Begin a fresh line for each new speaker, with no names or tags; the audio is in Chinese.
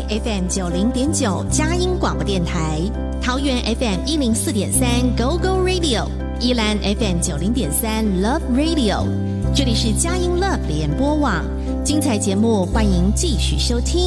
FM 90.9佳音广播电台，桃园 FM 104.3 Go Go Radio， 宜兰 FM 90.3 Love Radio。这里是佳音 Love 联播网，精彩节目欢迎继续收听。